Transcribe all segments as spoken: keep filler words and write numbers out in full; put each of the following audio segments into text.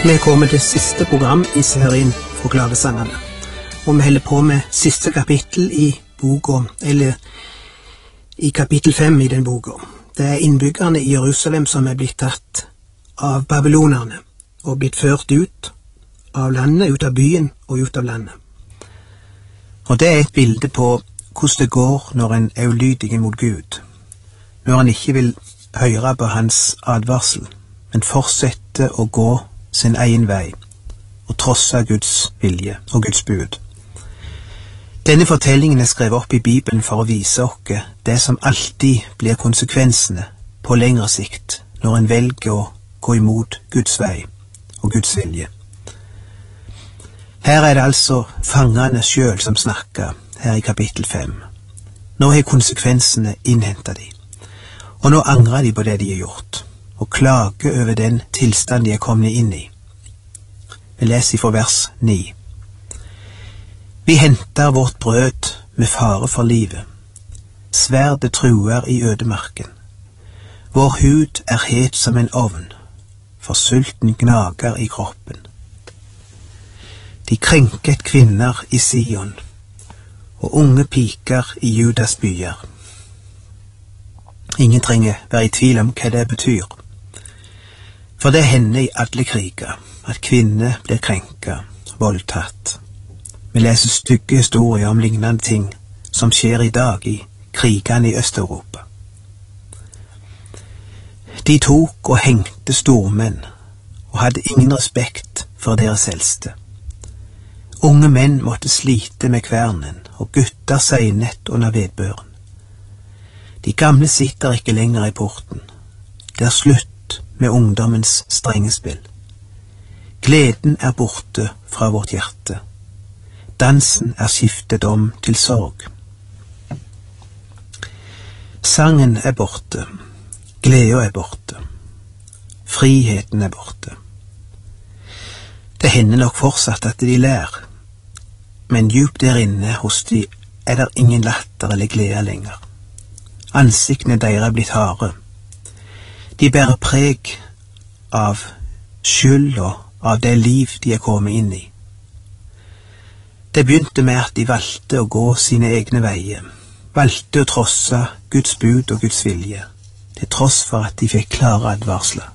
Vi kommer til siste program i serien fra Klagesangene, og vi holder på med siste kapittel i boka, eller i kapittel fem i den boka. Det er innbyggerne i Jerusalem som er blitt tatt av babylonerne og blitt ført ut av landet, ut av byen og ut av landet. Og det er et bilde på hvordan det går når en er ulydig mot Gud, når han ikke vil høre på hans advarsel, men fortsette å gå sin egen vei og trosse Guds vilje og Guds bud. Denne fortellingen er skrevet opp i Bibelen for å vise oss det som alltid blir konsekvensene på lengre sikt når en velger å gå imot Guds vei og Guds vilje. Her er det altså fangene selv som snakker her i kapittel fem. Nå har konsekvensene innhentet de, og nå angrer de på det de har gjort, og klager over den tilstand de er kommet inn i. Vi leser fra vers ni. Vi henter vårt brød med fare for livet. Sverdet truer i ødemarken. Vår hud er het som en ovn, for sulten gnager i kroppen. De krenket kvinner i Sion, og unge piker i Judas byer. Ingen trenger være i tvil om hva det betyr. For det hender i alle kriger at kvinner blir krenket, voldtatt. Vi leser stygge historier om lignende ting som skjer i dag i krigene i Øst-Europa. De tok og hengte stormenn og hadde ingen respekt for deres eldste. Unge menn måtte slite med kvernen, og gutter seinet under vedbøren. De gamle sitter ikke lenger i porten. Det er slutt med ungdommens strenge spill. Gleden er borte fra vårt hjerte. Dansen er skiftet om til sorg. Sangen er borte. Gleden er borte. Friheten er borte. Det hender nok fortsatt at de ler, men djupt der inne hos de er der ingen latter eller glede lenger. Ansiktene deres er blitt harde. De bærer preg av skyld og av det liv de er kommet inn i. Det begynte med at de valgte å gå sine egne veier, valgte å trosse Guds bud og Guds vilje, til tross for at de fikk klare advarsler.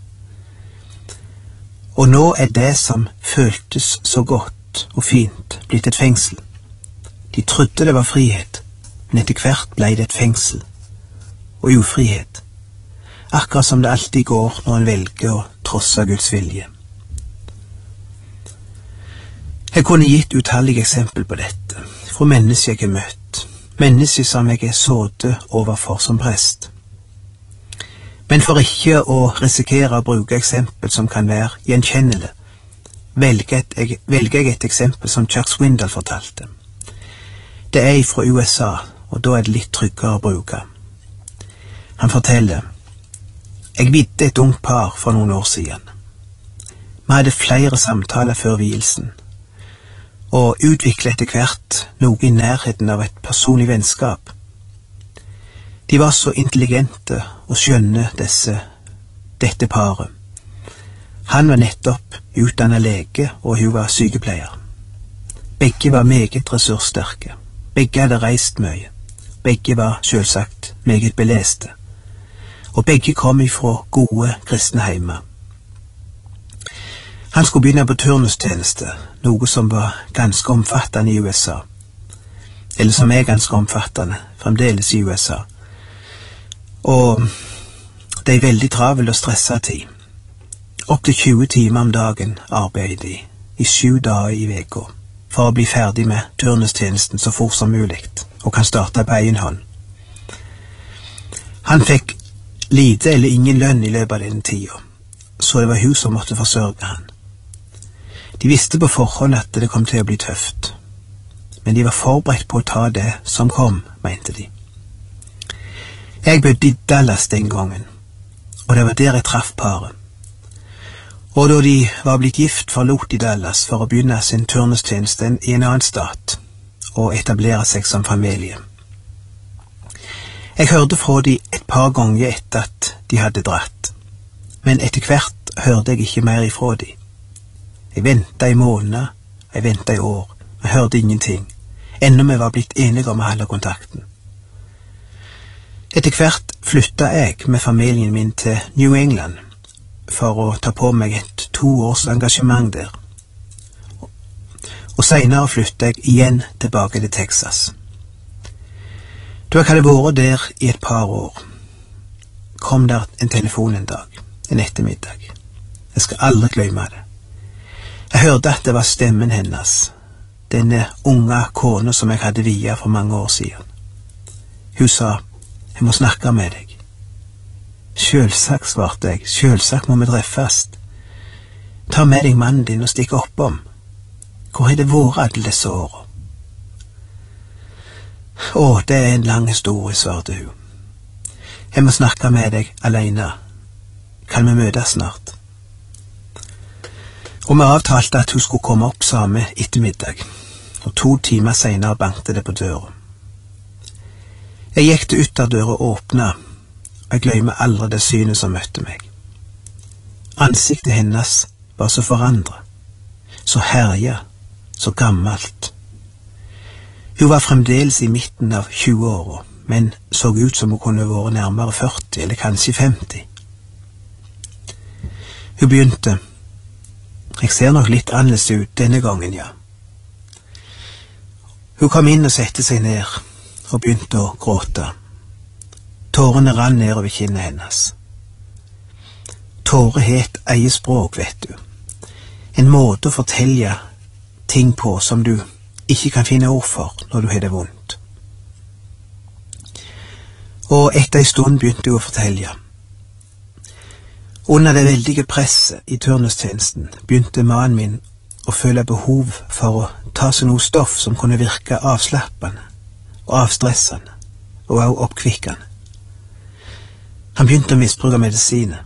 Og nå er det som føltes så godt og fint blitt et fengsel. De trodde det var frihet, men etter hvert ble det et fengsel og ufrihet, akkurat som det alltid går når en velger å trosse Guds vilje. Jeg kunne gitt utallige eksempel på dette, fra mennesker jeg har møtt, mennesker som jeg er sådde overfor som prest. Men for ikke å risikere å bruke eksempel som kan være gjenkjennelig, velger jeg, velger jeg et eksempel som Chuck Swindoll fortalte. Det er fra U S A, og da er det litt tryggere å bruke. Han forteller: Jeg vidde et ungt par for noen år siden. Vi hadde flere samtaler før vielsen, og utviklet etter hvert noe i nærheten av et personlig vennskap. De var så intelligente og skjønne disse, dette paret. Han var nettopp utdannet lege, og hun var sykepleier. Begge var meget ressurssterke. Begge hadde reist mye. Begge var selvsagt meget beleste. Og begge kom ifra gode kristne heimer. Han skulle begynne på turnustjeneste, noe som var ganske omfattende i U S A. Eller som er ganske omfattende, fremdeles i U S A. Og det er veldig travel og stresset tid. Opp til tjue timer om dagen arbeider de, i sju dager i veka, for å bli ferdig med turnustjenesten så fort som mulig, og kan starte på egen hånd. Han fikk lite eller ingen lønn i løpet av denne tida, så det var hun som måtte forsørge han. De visste på forhånd at det kom til å bli tøft, men de var forberedt på å ta det som kom, mente de. Jeg bodde i Dallas den gangen, og det var der jeg traff paret. Og da de var blitt gift, forlot de Dallas for å begynne sin turnustjeneste i en annen stat og etablere seg som familie. Jeg hørte fra de et par ganger etter at de hadde dratt, men etter hvert hørte jeg ikke mer ifra de. Jeg ventet i måneder, jeg ventet i år, jeg hørte ingenting, ennå vi var blitt enige om å holde kontakten. Etter hvert flyttet jeg med familien min til New England for å ta på meg et to års engasjement der. Og senere flyttet jeg igjen tilbake til Texas. Da jeg hadde vært der i et par år, kom der en telefon en dag, en ettermiddag. Jeg skal aldri glemme det. Jeg hørte at det var stemmen hennes, denne unge kone som jeg hadde viet for mange år siden. Hun sa, jeg må snakke med deg. Selvsagt, svarte jeg, selvsagt må vi treffes. Ta med deg mannen din og stikk oppom. Hvor har det vært alle disse årene? Å, det er en lang historie, svarte hun. Jeg må snakke med deg alene. Kan vi møtes snart? Og vi avtalte at hun skulle komme opp samme ettermiddag, og to timer senere bankte det på døra. Jeg gikk til ytterdøra og åpnet, og jeg glemmer aldri det synet som møtte meg. Ansiktet hennes var så forandret, så herjet, så gammelt. Hun var fremdeles i midten av tjue-åra, men så ut som hun kunne vært nærmere førti, eller kanskje femti. Hun begynte, jeg ser nok litt annerledes ut denne gangen, ja. Hun kom inn og sette seg ned, og begynte å gråte. Tårene rann nedover kinnet hennes. Tårer har et eget språk, vet du. En måte å fortelle ting på som du ikke kan finne ord for når du har det vondt. Og etter en stund begynte hun å fortelle. Under det veldige presset i turnustjenesten begynte mannen min å føle behov for å ta seg noe stoff som kunne virke avslappende og avstressende og også oppkvikkende. Han begynte å misbruke medisiner.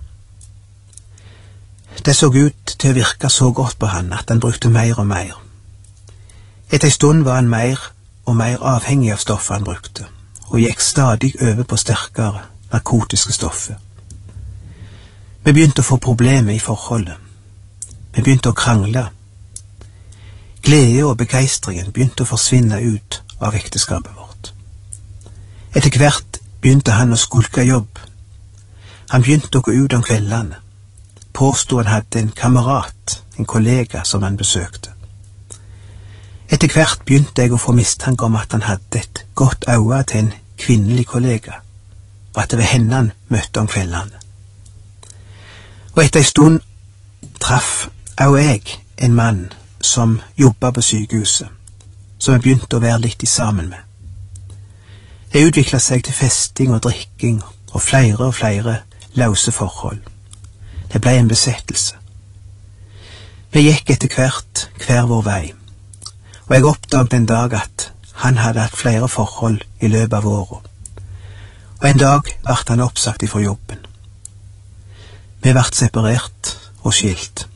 Det så ut til å virke så godt på han at han brukte mer og mer. Etter en stund var han mer og mer avhengig av stoffet han brukte, og gikk stadig over på sterkere narkotiske stoffer. Vi begynte å få problemer i forholdet. Vi begynte å krangle. Glede og begeistringen begynte å forsvinne ut av ekteskapet vårt. Etter hvert begynte han å skulke jobb. Han begynte å gå ut om kveldene. Påstod han hadde en kamerat, en kollega som han besøkte. Etter hvert begynte jeg å få mistanke om at han hadde et godt øye til en kvinnelig kollega, og at det var henne han møtte om kveldene. Og etter en stund traff også jeg en mann som jobbet på sykehuset, som jeg begynte å være litt i sammen med. Det utviklet seg til festing og drikking og flere og flere løse forhold. Det ble en besettelse. Vi gikk etter hvert hver vår vei, og jeg oppdaget en dag at han hadde hatt flere forhold i løpet av året, og en dag ble han oppsagt ifra jobben. Vi ble separert og skilt.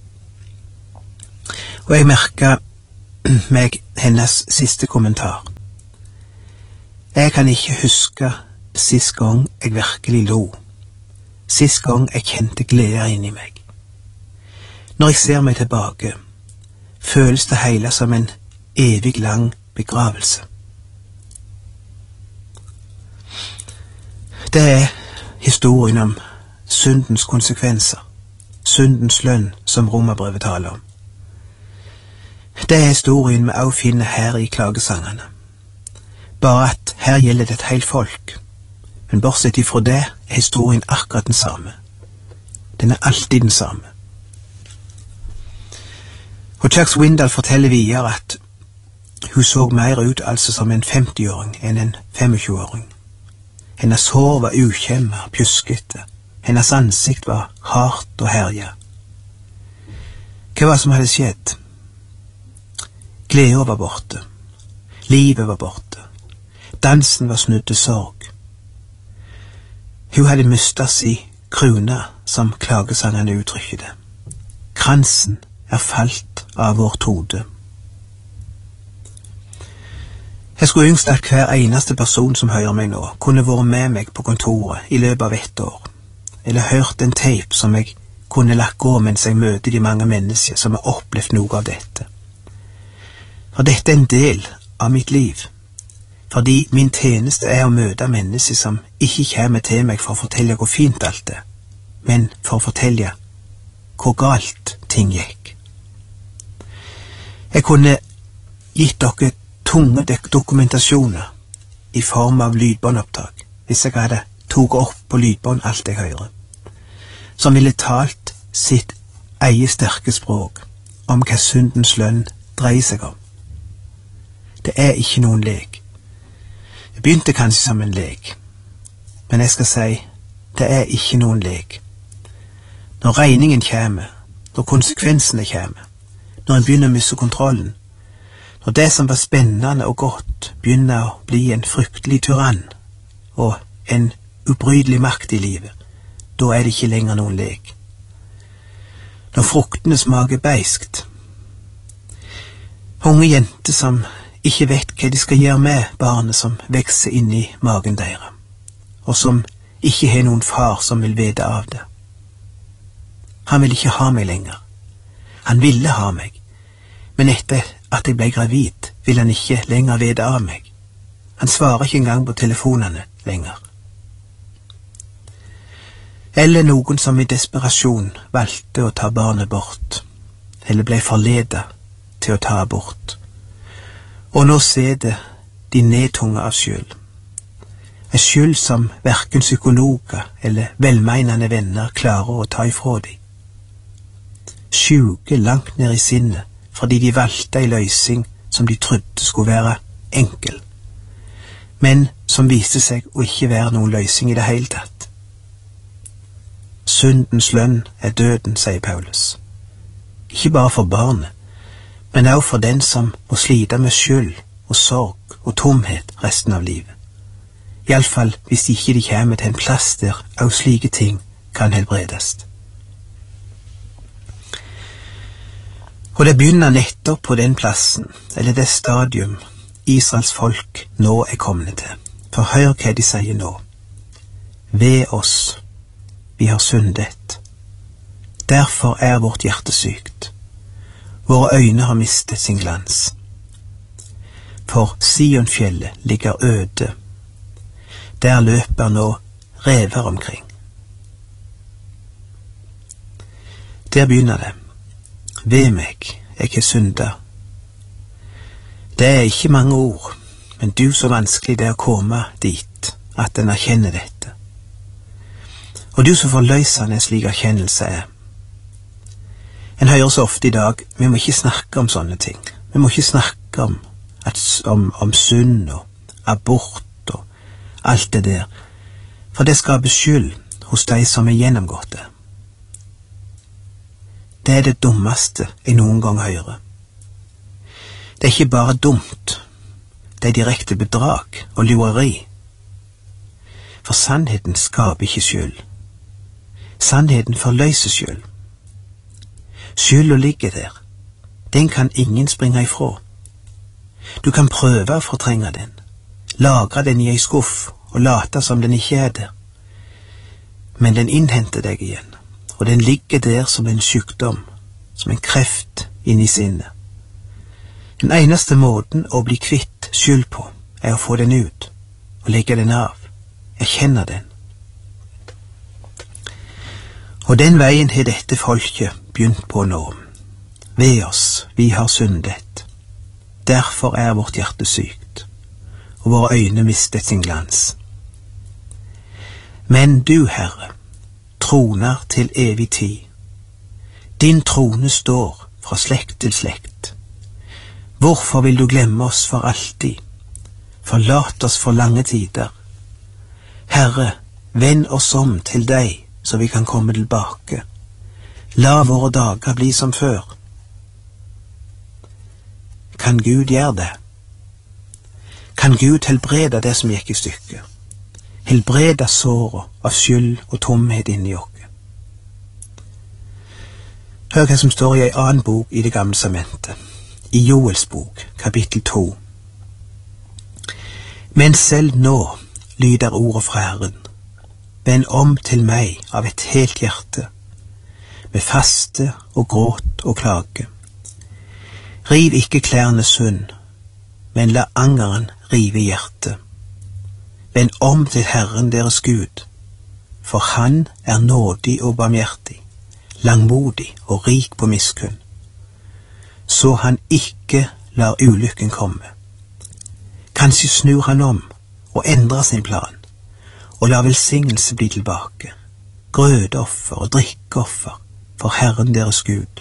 Og jeg merket meg hennes siste kommentar. Jeg kan ikke huske sist gang jeg virkelig lo, sist gang jeg kjente glede inni meg. Når jeg ser meg tilbake, føles det hele som en evig lang begravelse. Det er historien om syndens konsekvenser, syndens lønn som Romerbrevet taler om. Det er historien vi også finner her i klagesangene. Bare at her gjelder det et helt folk, men bortsett ifra det er historien akkurat den samme. Den er alltid den samme. Og Chuck Swindoll forteller videre at hun så mer ut altså som en femtiåring enn en tjuefem-åring. Hennes hår var ukjemmet, pjuskete. Hennes ansikt var hardt og herjet. Hva var det som hadde skjedd? Gleden var borte. Livet var borte. Dansen var snudd til sorg. Hun hadde mistet si krone, som klagesangene uttrykker det. Kransen er falt av vårt hode. Jeg skulle ønske at hver eneste person som hører meg nå, kunne vært med meg på kontoret i løpet av ett år, eller hørt en tape som jeg kunne lagt gå mens jeg møter de mange mennesker som har opplevd noe av dette. For dette er en del av mitt liv, fordi min tjeneste er å møte mennesker som ikke kommer til meg for å fortelle hvor fint alt er, men for å fortelle hvor galt ting gikk. Jeg kunne gitt dere tunge dokumentasjoner i form av lydbåndopptak, hvis jeg hadde tog opp på lydbånd alt jeg hører, som ville talt sitt eget sterke språk om hva syndens lønn dreier seg om. Det er ikke noen lek. Det begynte kanskje som en lek, men jeg skal si, det er ikke noen lek. Når regningen kommer, når konsekvensene kommer, når en begynner å miste kontrollen, når det som var spennende og godt begynner å bli en fryktelig tyrann og en ubrydelig makt i livet, da er det ikke lenger noen lek. Når fruktene smaker beiskt, unge jenter som ikke vet hva de skal gjøre med barnet som vokser inn i magen deres, og som ikke har noen far som vil vite av det. Han vil ikke ha meg lenger. Han ville ha meg, men etter at jeg ble gravid, vil han ikke lenger vite av meg. Han svarer ikke engang på telefonene lenger. Eller noen som i desperasjon valgte å ta barnet bort, eller ble forledet til å ta abort. Og nå sitter de nedtunga av skyld. En skyld som hverken psykologer eller velmeinende venner klarer å ta ifra dem. Sjuke langt ned i sinnet fordi de valgte en løsning som de trodde skulle være enkel, men som viste seg å ikke være noen løsning i det hele tatt. Syndens lønn er døden, sier Paulus. Ikke bare for barnet, men også for den som må slite med skyld og sorg og tomhet resten av livet. Iallfall hvis ikke de kommer til en plass der også slike ting kan helbredes. Og det begynner nettopp på den plassen, eller det stadium, Israels folk nå er kommet til. For hør hva de sier nå. Ved oss, vi har syndet. Derfor er vårt hjerte sykt. Våre øyne har mistet sin glans. For Sionfjellet ligger øde. Der løper nå rever omkring. Der begynner det. Ved meg, jeg er synder. Det er ikke mange ord, men du så vanskelig det er å komme dit, at en erkjenner dette. Og du så forløsende en slik erkjennelse er. En hører så ofte i dag, vi må ikke snakke om sånne ting. Vi må ikke snakke om, at, om, om synd og abort og alt det der, for det skaper skyld hos de som er gjennomgått det. Det er det dummeste jeg noen gang hører. Det er ikke bare dumt, det er direkte bedrag og lureri. For sannheten skaper ikke skyld. Sannheten forløser skyld. Skylda ligger der. Den kan ingen springe ifra. Du kan prøve å fortrenge den, lagre den i ei skuff og late som den ikke er der. Men den innhenter deg igjen, og den ligger der som en sykdom, som en kreft inni sinnet. Den eneste måten å bli kvitt skyld på, er å få den ut, og legge den av, erkjenne den. Og den veien har dette folket begynt på nå. Ved oss, vi har syndet. Derfor er vårt hjerte sykt, og våre øyne mistet sin glans. Men du, Herre, troner til evig tid. Din trone står fra slekt til slekt. Hvorfor vil du glemme oss for alltid? Forlat oss for lange tider. Herre, vend oss om til deg, så vi kan komme tilbake. La våre dager bli som før. Kan Gud gjøre det? Kan Gud helbrede det som gikk i stykker? Helbrede såret av skyld og tomhet inni oss? Hør hva som står i en annen bok i Det gamle testamentet, i Joels bok, kapittel to. Men selv nå lyder ordet fra Herren. Vend om til meg av et helt hjerte. med faste og gråt og klage. Riv ikke klærne sund, men la angeren rive hjertet. Vend om til Herren deres Gud, for han er nådig og barmhjertig, langmodig og rik på miskunn, så han ikke lar ulykken komme. Kanskje snur han om og endrer sin plan, og lar velsignelse bli tilbake, grødoffer og drikkeoffer for Herren deres Gud.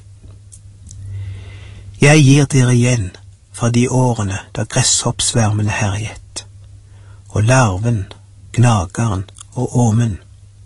Jeg gir dere igjen fra de årene da gresshoppsvermene herjet, og larven, gnageren og åmen.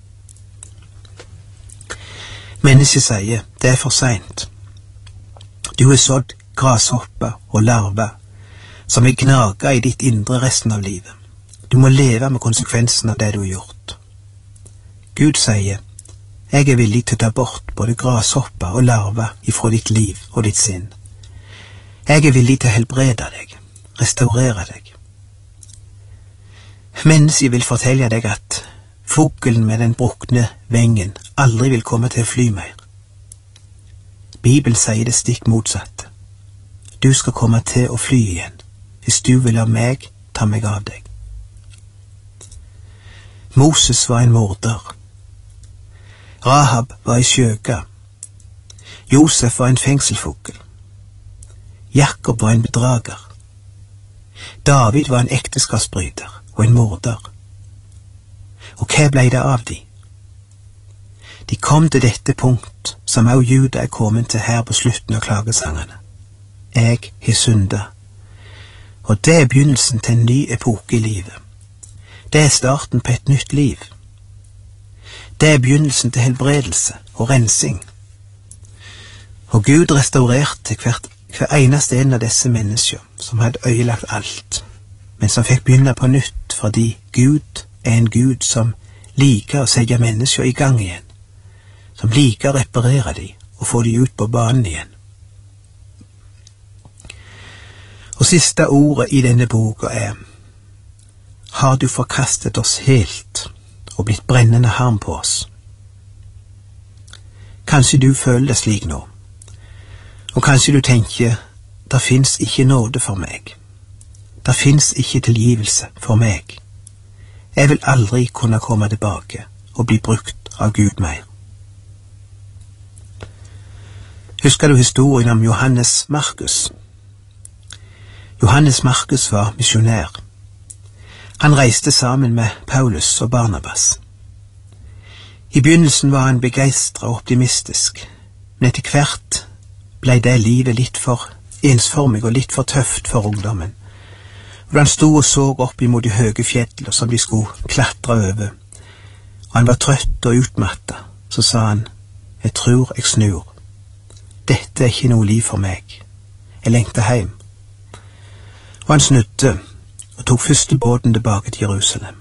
Mennesket sier, det er for sent. Du har sådd grashopper og larver som vil gnage i ditt indre resten av livet. Du må leve med konsekvensen av det du har gjort. Gud sier, jeg er villig til å ta bort både grashopper og larver ifra ditt liv og ditt sinn. Jeg er villig til å helbrede deg, restaurere deg. Mennesket vil fortelle deg at fuglen med den brukne vengen aldri vil komme til å fly mer. Bibelen sier det stikk motsatte. Du skal komme til å fly igjen, hvis du vil la meg ta meg av deg. Moses var en morder. Rahab var en skjøge. Josef var en fengselfugl. Jakob var en bedrager. David var en ekteskapsbryter og en morder. Og hva ble det av de? De kom til dette punkt som også Juda er kommet til her på slutten av klagesangene. Jeg har syndet. Og det er begynnelsen til en ny epoke i livet. Det er starten på et nytt liv. Det er begynnelsen til helbredelse og rensing. Og Gud restaurerte hvert, hver eneste en av disse mennesker som hadde ødelagt alt, men som fikk begynne på nytt fordi Gud er en Gud som liker å sette mennesker i gang igjen, som liker å reparere dem og få dem ut på banen igjen. Og siste ordet i denne boka er: har du forkastet oss helt og blitt brennende harm på oss? Kanskje du føler det slik nå, og kanskje du tenker: det finnes ikke nåde for meg, det finnes ikke tilgivelse for meg, jeg vil aldri kunne komme tilbake og bli brukt av Gud mer. Husker du historien om Johannes Markus? Johannes Markus var misjonær. Han reiste sammen med Paulus og Barnabas. I begynnelsen var han begeistret og optimistisk, men etter hvert ble det livet litt for ensformig og litt for tøft for ungdommen. Og han stod og så opp imot de høye fjellene som de skulle klatre over, og han var trøtt og utmattet, så sa han: jeg tror jeg snur. Dette er ikke noe liv for meg. Jeg lengter hjem. Og han snudde og tok første båten tilbake til Jerusalem.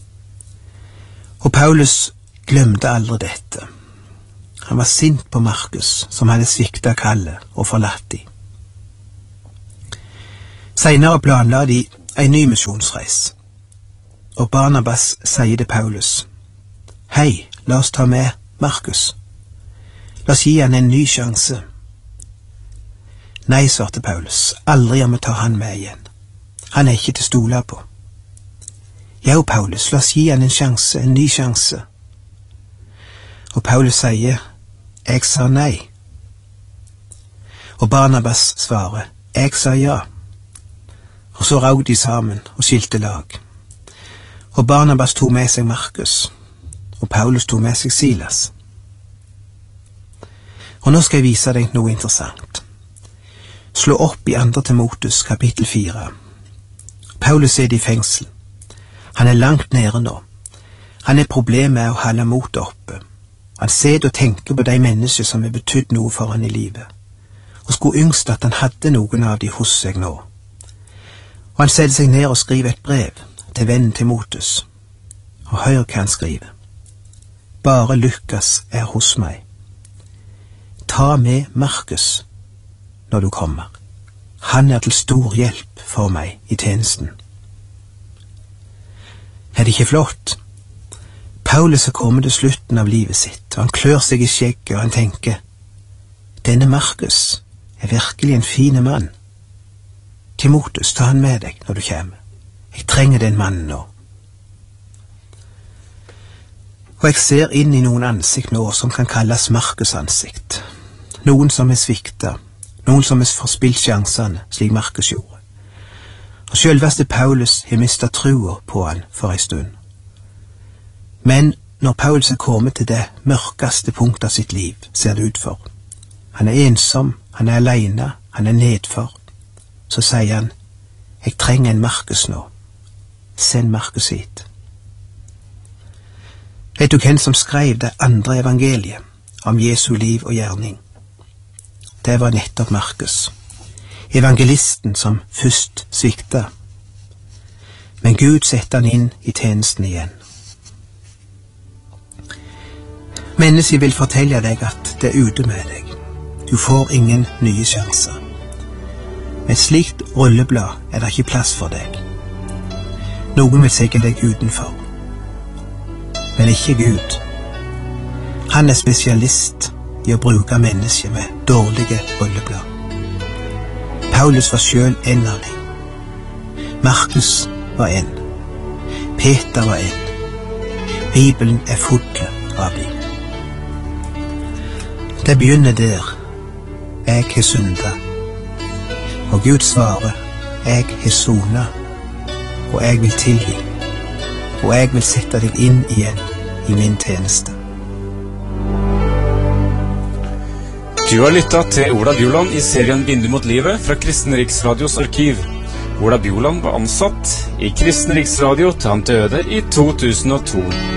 Og Paulus glemte aldri dette. Han var sint på Markus, som hadde sviktet kallet og forlatt de. Senere planla de en ny misjonsreis, og Barnabas sier til Paulus: hei, la oss ta med Markus. La oss gi han en ny sjanse. Nei, svarte Paulus, aldri om vi tar han med igjen. Han er ikke til å stole på. Jo, Paulus, la oss gi han en sjanse, en ny sjanse. Og Paulus sier: jeg sa nei. Og Barnabas svarer: jeg sa ja. Og så raug de sammen og skilte lag. Og Barnabas tog med seg Markus, og Paulus tog med seg Silas. Og nå skal jeg vise deg noe interessant. Slå opp i andre Timotheus kapittel fire. Paulus er i fengsel. Han er langt nede nå. Han er problemet med å holde motet oppe. Han ser og tenker på de mennesker som har betydd noe for han i livet, og skulle yngst at han hadde noen av de hos seg nå. Og han setter seg ned og skriver et brev til vennen Timotheus, og hør hva han skriver: bare Lukas er hos meg. Ta med Markus når du kommer. Han er til stor hjelp for meg i tjenesten. Er det ikke flott? Paulus er kommet til slutten av livet sitt, og han klør seg i skjegget, og han tenker, denne Markus er virkelig en fin mann. Timotheus, ta han med deg når du kommer. Jeg trenger den mannen nå. Og jeg ser inn i noen ansikt nå som kan kalles Markus ansikt. Noen som er svikta, noen som er forspilt sjansene, slik Markus gjorde. Og selveste Paulus har mistet trua på han for en stund. Men når Paulus er kommet til det mørkeste punktet av sitt liv, ser det ut for. Han er ensom, han er alene, han er nedfor. Så sier han, jeg trenger en Markus nå. Send Markus hit. Vet du hvem som skrev det andre evangeliet om Jesu liv og gjerning? Det var nettopp Markus, evangelisten som først svikta. Men Gud setter han inn i tjenesten igjen. Mennesket vil fortelle deg at det er ute med deg. Du får ingen nye sjanser. Med et slikt rulleblad er det ikke plass for deg. Noen vil segge deg utenfor. Men ikke Gud. Han er spesialist i å bruke mennesker med dårlige rulleblad. Paulus var selv en av dem. Markus var en. Peter var en. Bibelen er full av dem. Det begynner der. Jeg har syndet. Og Gud svarer, jeg har sonet, og jeg vil tilgi. Og jeg vil sette deg inn igjen i min tjeneste. Du har lyttet til Ola Bjoland i serien Vindu mot livet fra Kristen Riksradios arkiv. Ola Bjoland var ansatt i Kristen Riksradio til han døde i to tusen og to.